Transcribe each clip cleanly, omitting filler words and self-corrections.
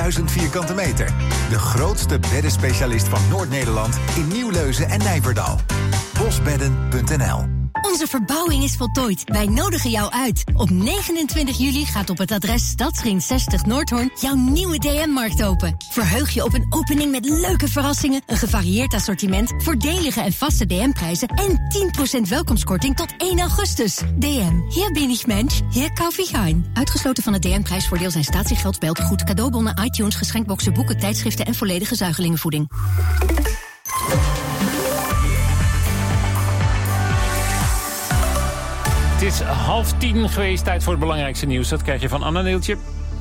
1000 vierkante meter. De grootste beddenspecialist van Noord-Nederland in Nieuwleuzen en Nijverdal. Bosbedden.nl. Onze verbouwing is voltooid. Wij nodigen jou uit. Op 29 juli gaat op het adres Stadsring 60 Noordhoorn jouw nieuwe DM-markt open. Verheug je op een opening met leuke verrassingen, een gevarieerd assortiment, voordelige en vaste DM-prijzen en 10% welkomstkorting tot 1 augustus. DM, hier bin ich Mensch, hier kauf ich ein. Uitgesloten van het DM-prijsvoordeel zijn statiegeld, speeltegoed, cadeaubonnen, iTunes, geschenkboxen, boeken, tijdschriften en volledige zuigelingenvoeding. Het is 9:30 geweest, tijd voor het belangrijkste nieuws. Dat krijg je van Anna Neeltje.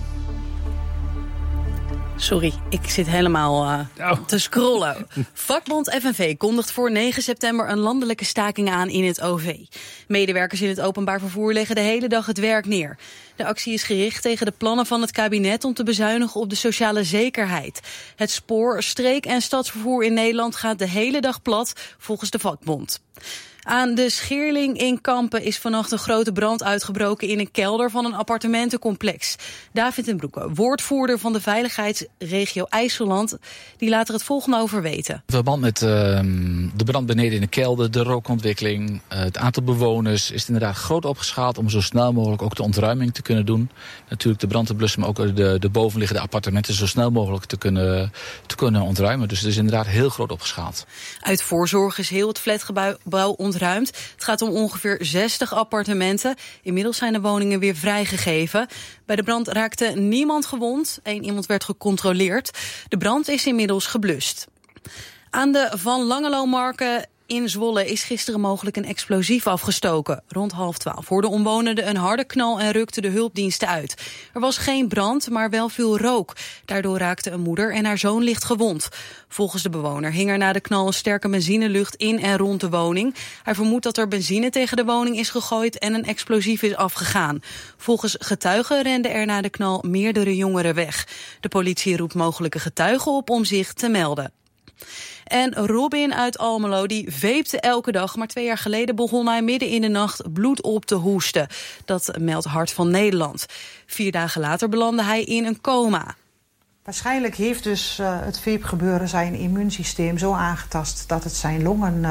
Sorry, ik zit helemaal te scrollen. Vakbond FNV kondigt voor 9 september een landelijke staking aan in het OV. Medewerkers in het openbaar vervoer leggen de hele dag het werk neer. De actie is gericht tegen de plannen van het kabinet om te bezuinigen op de sociale zekerheid. Het spoor, streek- en stadsvervoer in Nederland gaat de hele dag plat, volgens de vakbond. Aan de Scheerling in Kampen is vannacht een grote brand uitgebroken in een kelder van een appartementencomplex. David ten Broeke, woordvoerder van de veiligheidsregio IJsseland, die laat er het volgende over weten. In verband met de brand beneden in de kelder, de rookontwikkeling, het aantal bewoners is inderdaad groot opgeschaald om zo snel mogelijk ook de ontruiming te kunnen doen. Natuurlijk de brand te blussen, maar ook de bovenliggende appartementen zo snel mogelijk te kunnen ontruimen. Dus het is inderdaad heel groot opgeschaald. Uit voorzorg is heel het flatgebouw ontruimd. Het gaat om ongeveer 60 appartementen. Inmiddels zijn de woningen weer vrijgegeven. Bij de brand raakte niemand gewond. Iemand werd gecontroleerd. De brand is inmiddels geblust. Aan de Van Langelomarken in Zwolle is gisteren mogelijk een explosief afgestoken. Rond 11:30 hoorden omwonenden een harde knal en rukten de hulpdiensten uit. Er was geen brand, maar wel veel rook. Daardoor raakten een moeder en haar zoon licht gewond. Volgens de bewoner hing er na de knal een sterke benzinelucht in en rond de woning. Hij vermoedt dat er benzine tegen de woning is gegooid en een explosief is afgegaan. Volgens getuigen renden er na de knal meerdere jongeren weg. De politie roept mogelijke getuigen op om zich te melden. En Robin uit Almelo, die veepte elke dag, maar 2 jaar geleden begon hij midden in de nacht bloed op te hoesten. Dat meldt Hart van Nederland. 4 dagen later belandde hij in een coma. Waarschijnlijk heeft dus het veepgebeuren zijn immuunsysteem zo aangetast dat het zijn longen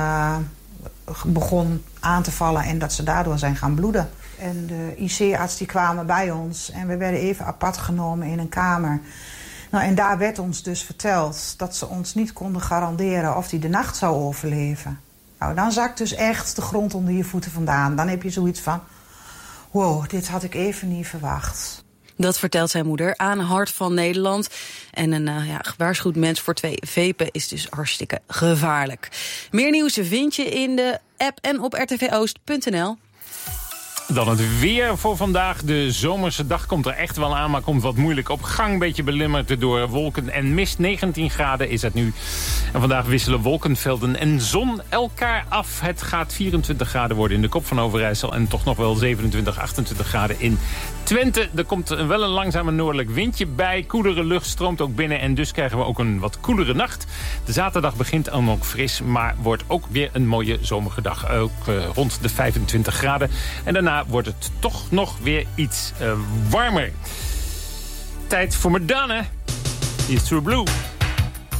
begon aan te vallen en dat ze daardoor zijn gaan bloeden. En de IC-arts die kwamen bij ons en we werden even apart genomen in een kamer. Nou, en daar werd ons dus verteld dat ze ons niet konden garanderen of hij de nacht zou overleven. Nou, dan zakt dus echt de grond onder je voeten vandaan. Dan heb je zoiets van, wow, dit had ik even niet verwacht. Dat vertelt zijn moeder aan Hart van Nederland. En een gewaarschuwd mens voor 2 vepen is dus hartstikke gevaarlijk. Meer nieuws vind je in de app en op rtvoost.nl. Dan het weer voor vandaag. De zomerse dag komt er echt wel aan, maar komt wat moeilijk op gang. Beetje belemmerd door wolken en mist. 19 graden is het nu. En vandaag wisselen wolkenvelden en zon elkaar af. Het gaat 24 graden worden in de Kop van Overijssel. En toch nog wel 27, 28 graden in Twente. Er komt wel een langzame noordelijk windje bij. Koelere lucht stroomt ook binnen en dus krijgen we ook een wat koelere nacht. De zaterdag begint dan ook fris, maar wordt ook weer een mooie zomerige dag. Ook rond de 25 graden. En daarna wordt het toch nog weer iets warmer. Tijd voor Madonna. Hier is True Blue.